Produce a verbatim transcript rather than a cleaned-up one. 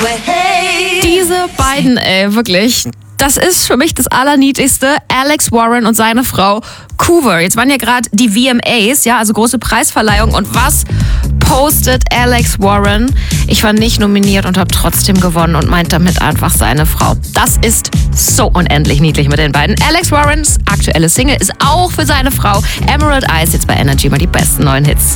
Diese beiden, ey, wirklich. Das ist für mich das Allerniedlichste. Alex Warren und seine Frau Coover. Jetzt waren ja gerade die V M As, ja, also große Preisverleihung. Und was postet Alex Warren? Ich war nicht nominiert und habe trotzdem gewonnen und meint damit einfach seine Frau. Das ist so unendlich niedlich mit den beiden. Alex Warrens aktuelle Single ist auch für seine Frau Emerald Eyes. Jetzt bei Energy mal die besten neuen Hits.